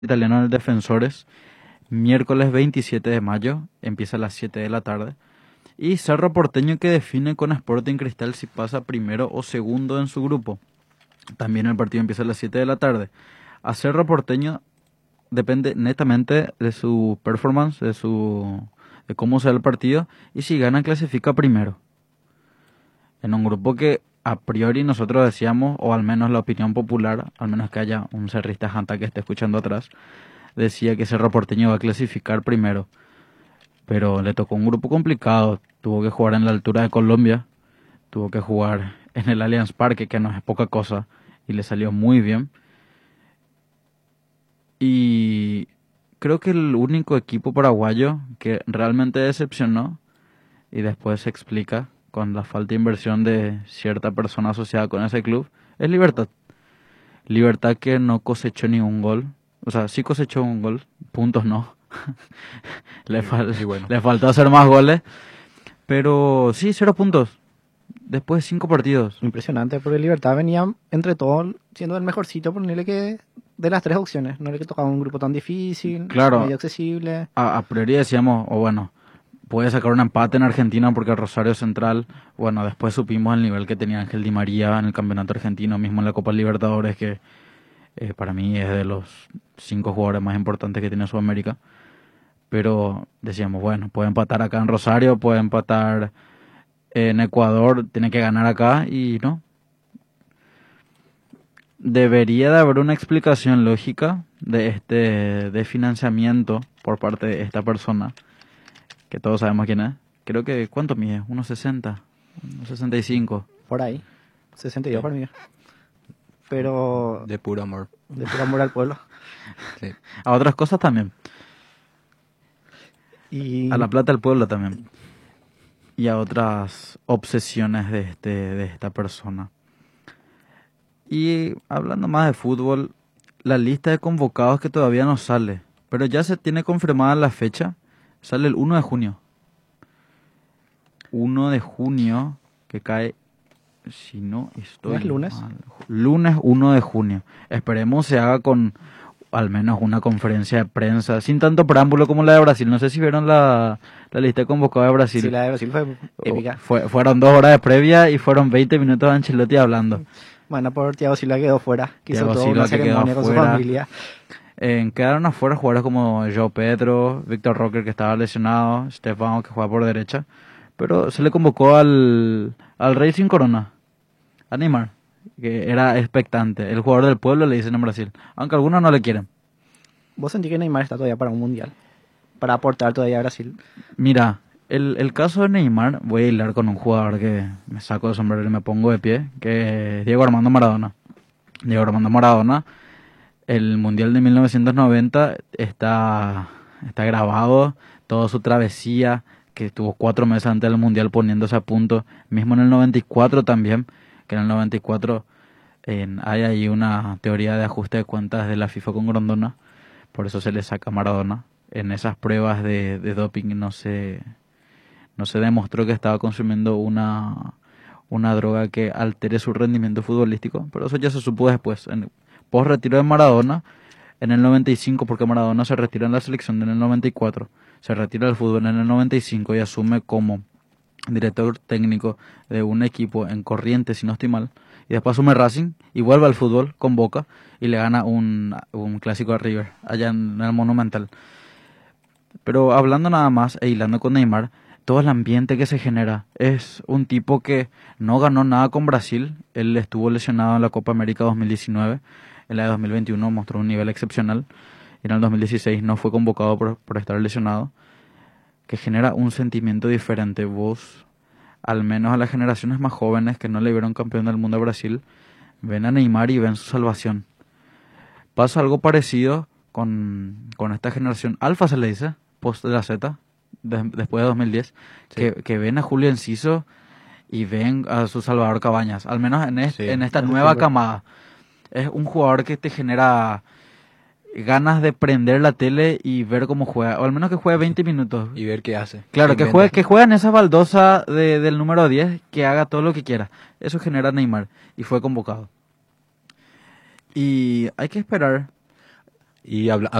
italiano del Defensores, miércoles 27 de mayo, empieza a las 7 de la tarde. Y Cerro Porteño que define con Sporting Cristal si pasa primero o segundo en su grupo. También el partido empieza a las 7 de la tarde. A Cerro Porteño depende netamente de su performance, de cómo sea el partido y si gana clasifica primero. En un grupo que a priori nosotros decíamos, o al menos la opinión popular, al menos que haya un cerrista janta que esté escuchando atrás, decía que Cerro Porteño va a clasificar primero. Pero le tocó un grupo complicado. Tuvo que jugar en la altura de Colombia, tuvo que jugar en el Allianz Parque, que no es poca cosa, y le salió muy bien. Y creo que el único equipo paraguayo que realmente decepcionó, y después se explica con la falta de inversión de cierta persona asociada con ese club, es Libertad. Libertad que no cosechó ni un gol. O sea, sí cosechó un gol, puntos no. Y bueno, Le faltó hacer más goles, pero sí, 0 puntos. Después de 5 partidos. Impresionante, porque Libertad venía entre todos siendo el mejor sitio, ponerle que de las tres opciones. No le que tocaba un grupo tan difícil, Claro. medio accesible. A priori decíamos, o bueno, puede sacar un empate en Argentina porque Rosario Central, bueno, después supimos el nivel que tenía Ángel Di María en el campeonato argentino, mismo en la Copa Libertadores, que para mí es de los 5 jugadores más importantes que tiene Sudamérica. Pero decíamos, bueno, puede empatar acá en Rosario, puede empatar en Ecuador, tiene que ganar acá y no. Debería de haber una explicación lógica de de financiamiento por parte de esta persona, que todos sabemos quién es. Creo que, ¿cuánto mide? 1,60, 1,65. Por ahí. 62 para mí. Pero de puro amor. de puro amor al pueblo. Sí. A otras cosas también. Y A la plata del pueblo también. Y a otras obsesiones de esta persona. Y hablando más de fútbol, la lista de convocados que todavía no sale, pero ya se tiene confirmada la fecha, sale el 1 de junio. 1 de junio, que cae, si no estoy ¿No es lunes? mal, lunes 1 de junio. Esperemos se haga con al menos una conferencia de prensa, sin tanto preámbulo como la de Brasil. No sé si vieron la lista de convocados de Brasil. sí, la de Brasil fue épica. Fueron 2 horas de previa y fueron 20 minutos de Ancelotti hablando. Bueno, por Thiago Silva quedó fuera. Que hizo Thiago toda Silva una que quedó ceremonia con su fuera. familia. Quedaron afuera jugadores como João Pedro, Víctor Roque que estaba lesionado, Stefano que juega por derecha. Pero se le convocó al Rey sin corona, a Neymar, que era expectante. El jugador del pueblo le dicen en Brasil, aunque algunos no le quieren. ¿Vos sentís que Neymar está todavía para un mundial? Para aportar todavía a Brasil. Mira, el caso de Neymar, voy a hilar con un jugador que me saco de sombrero y me pongo de pie, que es Diego Armando Maradona. Diego Armando Maradona, el Mundial de 1990 está grabado, toda su travesía, que estuvo 4 meses antes del Mundial poniéndose a punto, mismo en el 94 también, que en el 94 hay ahí una teoría de ajuste de cuentas de la FIFA con Grondona, por eso se le saca a Maradona. En esas pruebas de doping no se demostró que estaba consumiendo una droga que altere su rendimiento futbolístico, pero eso ya se supo después. Post retiro de Maradona, en el 95, porque Maradona se retira en la selección en el 94, se retira del fútbol en el 95 y asume como director técnico de un equipo en Corrientes, si no estoy mal, y después asume Racing y vuelve al fútbol con Boca y le gana un clásico a River, allá en el Monumental. Pero hablando nada más e hilando con Neymar, todo el ambiente que se genera, es un tipo que no ganó nada con Brasil, él estuvo lesionado en la Copa América 2019, en la de 2021 mostró un nivel excepcional, y en el 2016 no fue convocado por estar lesionado, que genera un sentimiento diferente. Vos, al menos a las generaciones más jóvenes que no le vieron campeón del mundo a Brasil, ven a Neymar y ven su salvación. Pasa algo parecido con esta generación Alfa, se le dice, post de la Z, después de 2010, Sí. que ven a Julio Enciso y ven a su Salvador Cabañas, al menos Sí. en esta Ese nueva tipo. camada. Es un jugador que te genera ganas de prender la tele y ver cómo juega, o al menos que juegue 20 minutos. Y ver qué hace. Claro, ¿Qué que inventa? juegue en esa baldosa del número 10, que haga todo lo que quiera. Eso genera Neymar y fue convocado. Y hay que esperar. Y